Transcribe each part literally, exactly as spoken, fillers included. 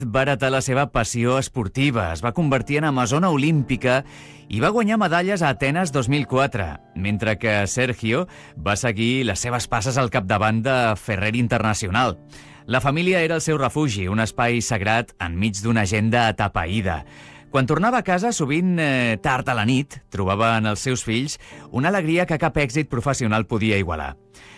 va heretar la seva passió esportiva, es va convertir en amazona olímpica i va guanyar medalles a Atenes dos mil quatre, mentre que Sergio va seguir les seves passes al capdavant de Ferrer Internacional. La família era el seu refugi, un espai sagrat enmig d'una agenda atapeïda. Quan tornava a casa, sovint eh, tard a la nit, trobava en els seus fills una alegria que cap èxit professional podia igualar.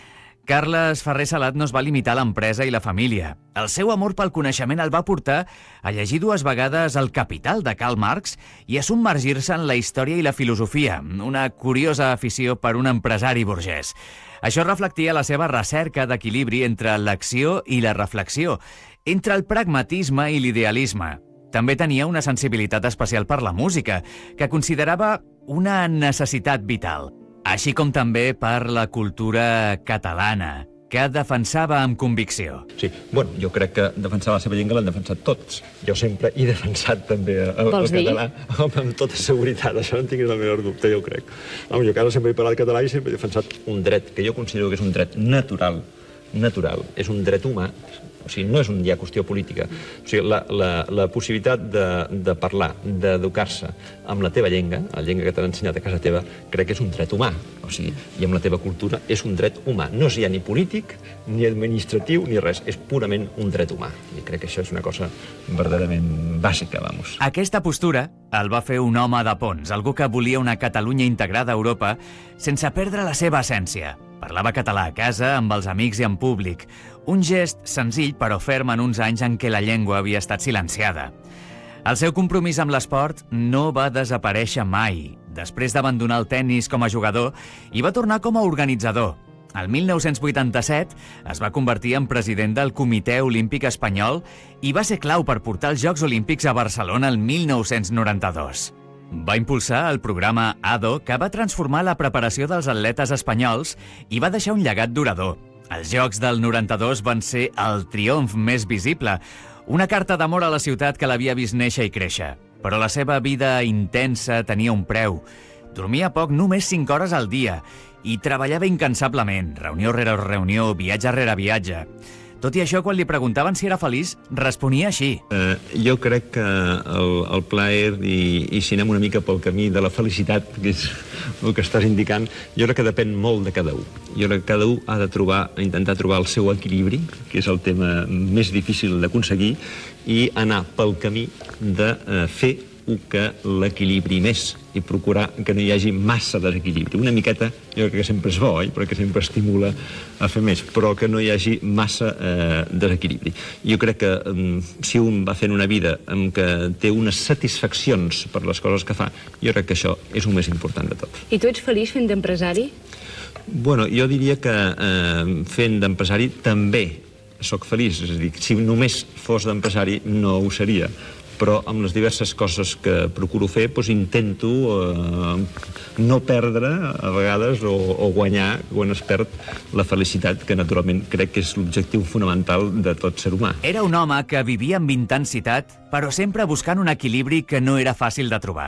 Carles Ferrer Salat no es va limitar a l'empresa i la família. El seu amor pel coneixement el va portar a llegir dues vegades El Capital de Karl Marx i a submergir-se en la història i la filosofia, una curiosa afició per un empresari burgès. Això reflectia la seva recerca d'equilibri entre l'acció i la reflexió, entre el pragmatisme i l'idealisme. També tenia una sensibilitat especial per la música, que considerava una necessitat vital, així com també per la cultura catalana, que defensava amb convicció. Sí, bueno, jo crec que defensar la seva llengua l'han defensat tots. Jo sempre he defensat també el, el català. Home, amb tota seguretat, això no en tinguis el menor dubte, jo crec. Home, jo cada sempre he parlat català i sempre he defensat un dret, que jo considero que és un dret natural, natural, és un dret humà. O sigui, no és un ja qüestió política. O sigui, la, la, la possibilitat de, de parlar, d'educar-se amb la teva llengua, la llengua que t'han ensenyat a casa teva, crec que és un dret humà. O sigui, i amb la teva cultura és un dret humà. No és ja ni polític, ni administratiu, ni res. És purament un dret humà. I crec que això és una cosa verdaderament bàsica, vamos. Aquesta postura el va fer un home de Pons, algú que volia una Catalunya integrada a Europa sense perdre la seva essència. Parlava català a casa, amb els amics i en públic. Un gest senzill però ferm en uns anys en què la llengua havia estat silenciada. El seu compromís amb l'esport no va desaparèixer mai. Després d'abandonar el tennis com a jugador, hi va tornar com a organitzador. El mil nou-cents vuitanta-set es va convertir en president del Comitè Olímpic Espanyol i va ser clau per portar els Jocs Olímpics a Barcelona el mil nou-cents noranta-dos. Va impulsar el programa A D O, que va transformar la preparació dels atletes espanyols i va deixar un llegat durador. Els Jocs del noranta-dos van ser el triomf més visible, una carta d'amor a la ciutat que l'havia vist néixer i créixer. Però la seva vida intensa tenia un preu. Dormia poc, només cinc hores al dia, i treballava incansablement, reunió rere reunió, viatge rere viatge. Tot i això, quan li preguntaven si era feliç, responia així. Uh, jo crec que el, el plaer, i, i si anem una mica pel camí de la felicitat, que és el que estàs indicant, jo crec que depèn molt de cada un. Jo crec que cada un ha de trobar, intentar trobar el seu equilibri, que és el tema més difícil d'aconseguir, i anar pel camí de uh, fer el que l'equilibri més i procurar que no hi hagi massa desequilibri. Una miqueta, jo crec que sempre és bo, eh? Perquè sempre estimula a fer més, però que no hi hagi massa eh, desequilibri. Jo crec que eh, si un va fent una vida en què té unes satisfaccions per les coses que fa, jo crec que això és el més important de tot. I tu ets feliç fent d'empresari? Bueno, jo diria que eh, fent d'empresari també sóc feliç. És a dir, si només fos d'empresari no ho seria. Però amb les diverses coses que procuro fer, doncs intento eh, no perdre a vegades o, o guanyar quan es perd la felicitat, que naturalment crec que és l'objectiu fonamental de tot ser humà. Era un home que vivia amb intensitat, però sempre buscant un equilibri que no era fàcil de trobar.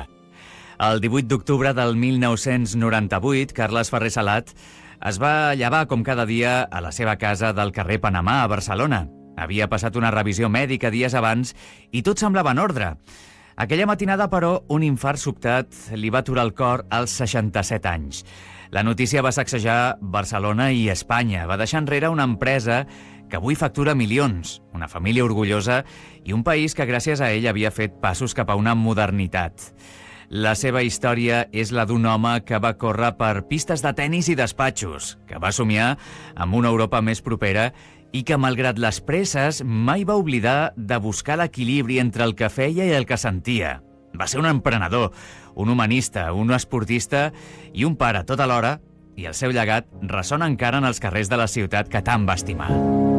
El divuit d'octubre del mil nou-cents noranta-vuit, Carles Ferrer Salat es va llevar com cada dia a la seva casa del carrer Panamà, a Barcelona. Havia passat una revisió mèdica dies abans i tot semblava en ordre. Aquella matinada, però, un infart sobtat li va aturar el cor als seixanta-set anys. La notícia va sacsejar Barcelona i Espanya. Va deixar enrere una empresa que avui factura milions, una família orgullosa i un país que gràcies a ell havia fet passos cap a una modernitat. La seva història és la d'un home que va córrer per pistes de tennis i despatxos, que va somiar amb una Europa més propera i que, malgrat les presses, mai va oblidar de buscar l'equilibri entre el que feia i el que sentia. Va ser un emprenedor, un humanista, un esportista i un pare tot alhora, i el seu llegat ressona encara en els carrers de la ciutat que tant va estimar.